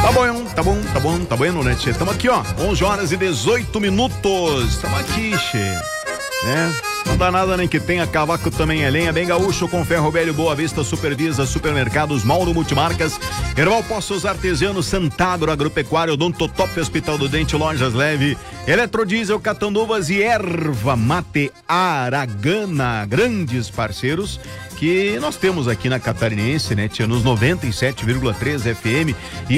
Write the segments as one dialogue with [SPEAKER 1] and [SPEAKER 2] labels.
[SPEAKER 1] Tá bom, né, tchê? Estamos aqui, ó, 11 horas e 18 minutos. Estamos aqui, tchê. Né? Não dá nada nem que tenha cavaco também é lenha. Bem gaúcho com ferro velho, Boa Vista, Supervisa, Supermercados, Mauro Multimarcas, Erval Poços Artesianos, Santagro Agropecuário, Odontotop, Hospital do Dente, Lojas Leve, Eletrodiesel, Catanduvas e Erva Mate Aragana, grandes parceiros que nós temos aqui na Catarinense, né, tia, nos 97,3 FM.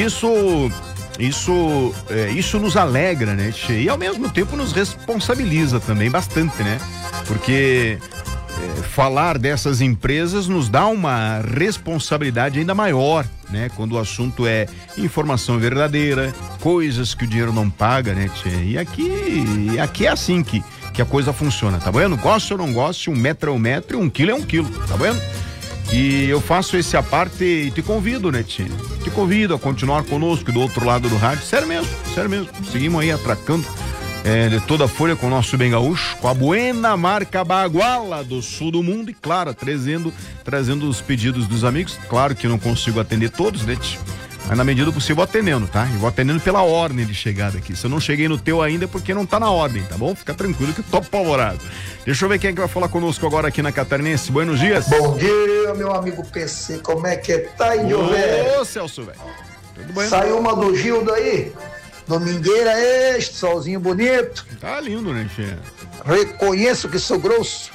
[SPEAKER 1] Isso nos alegra, né, tia? E ao mesmo tempo nos responsabiliza também bastante, né? Porque falar dessas empresas nos dá uma responsabilidade ainda maior, né? Quando o assunto é informação verdadeira, coisas que o dinheiro não paga, né, tia? E aqui é assim que a coisa funciona, tá vendo? Goste ou não goste, 1 metro é 1 metro e 1 quilo é 1 quilo, tá vendo? E eu faço esse à parte e te convido, né, tia? Te convido a continuar conosco do outro lado do rádio, sério mesmo. Seguimos aí atracando de toda a folha com o nosso bem gaúcho, com a buena marca Baguala do sul do mundo e, claro, trazendo os pedidos dos amigos. Claro que eu não consigo atender todos, né, tia? Mas na medida do possível vou atendendo, tá? E vou atendendo pela ordem de chegada aqui. Se eu não cheguei no teu ainda é porque não tá na ordem, tá bom? Fica tranquilo que eu tô apavorado. Deixa eu ver quem é que vai falar conosco agora aqui na Catarinense. Buenos dias.
[SPEAKER 2] Bom dia, meu amigo PC. Como é que tá, índio velho?
[SPEAKER 1] Ô, Celso, velho. Tudo bem?
[SPEAKER 2] Saiu uma do Gildo aí? Domingueira, este solzinho bonito.
[SPEAKER 1] Tá lindo, né, tia?
[SPEAKER 2] Reconheço que sou grosso.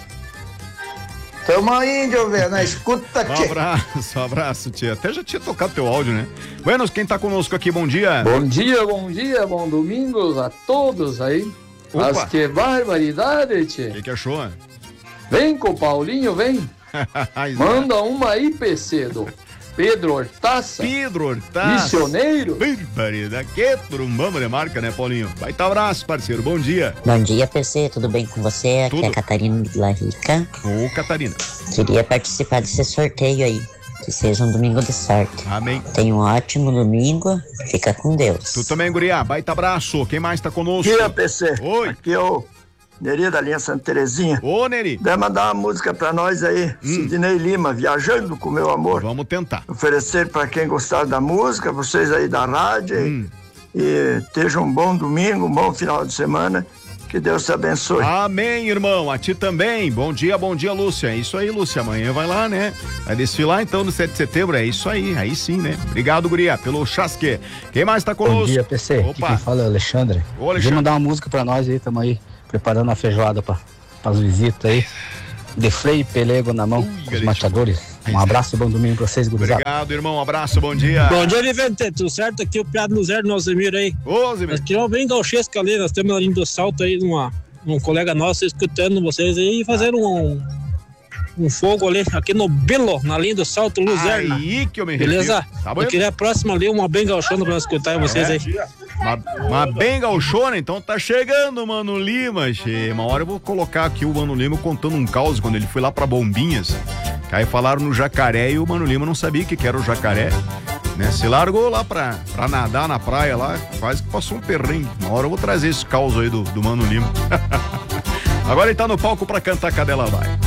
[SPEAKER 2] Tamo aí, índio velho, na escuta aqui.
[SPEAKER 1] Um abraço, tia. Até já tinha tocado teu áudio, né? Buenos, quem tá conosco aqui, bom dia.
[SPEAKER 3] Bom dia, bom domingo a todos aí.
[SPEAKER 1] Opa.
[SPEAKER 3] Mas que barbaridade, tia.
[SPEAKER 1] O que achou?
[SPEAKER 3] Vem com o Paulinho, vem. Manda uma aí, PC, do Pedro Hortaça. Missioneiro.
[SPEAKER 1] Barbaridade. Que trumbamos de marca, né, Paulinho? Vai tá abraço, parceiro. Bom dia.
[SPEAKER 4] Bom dia, PC. Tudo bem com você?
[SPEAKER 1] Tudo.
[SPEAKER 4] Aqui é a Catarina de La Rica.
[SPEAKER 1] Ô, Catarina.
[SPEAKER 4] Queria participar desse sorteio aí. Que seja um domingo de sorte.
[SPEAKER 1] Amém.
[SPEAKER 4] Tenha um ótimo domingo. Fica com Deus.
[SPEAKER 1] Tu também, guria. Baita abraço. Quem mais tá conosco?
[SPEAKER 2] Aqui é PC.
[SPEAKER 1] Oi.
[SPEAKER 2] Aqui é o Neri da linha Santa Terezinha.
[SPEAKER 1] Ô, Neri.
[SPEAKER 2] Deve mandar uma música pra nós aí. Sidney Lima, Viajando com Meu Amor.
[SPEAKER 1] Vamos tentar.
[SPEAKER 2] Oferecer pra quem gostar da música, vocês aí da rádio. E esteja um bom domingo, um bom final de semana. Que Deus te abençoe.
[SPEAKER 1] Amém, irmão. A ti também. Bom dia, Lúcia. É isso aí, Lúcia. Amanhã vai lá, né? Vai desfilar então no 7 de setembro. É isso aí. Aí sim, né? Obrigado, guria, pelo chasque. Quem mais tá conosco?
[SPEAKER 5] Bom dia, PC. Aqui quem fala é o Alexandre.
[SPEAKER 1] Ô, Alexandre.
[SPEAKER 5] Queria mandar uma música pra nós aí. Tamo aí preparando a feijoada pras visitas aí. De freio e pelego na mão, os mateadores. Um abraço e bom domingo pra vocês, gurizada.
[SPEAKER 1] Obrigado, irmão. Um abraço, bom dia.
[SPEAKER 6] Bom dia, Vivente. Tudo certo? Aqui o Piado Luzero do Nosemir aí.
[SPEAKER 1] Ô, Zemir.
[SPEAKER 6] Nós tiramos bem gauchesca ali. Nós temos ali do Salto aí, um colega nosso escutando vocês aí e fazendo um fogo ali, aqui no Belo, na linha do Salto Luzerna.
[SPEAKER 1] Aí que eu me refiro.
[SPEAKER 6] Beleza?
[SPEAKER 1] Tá bom?
[SPEAKER 6] Eu queria a próxima ali, uma bem gauchona pra nós escutar vocês aí.
[SPEAKER 1] Uma bem gauchona, então tá chegando o Mano Lima, che. Uma hora eu vou colocar aqui o Mano Lima contando um caos quando ele foi lá pra Bombinhas. Que aí falaram no jacaré e o Mano Lima não sabia o que era o jacaré, né? Se largou lá pra nadar na praia lá, quase que passou um perrengue. Uma hora eu vou trazer esse caos aí do Mano Lima. Agora ele tá no palco pra cantar Cadela Vai.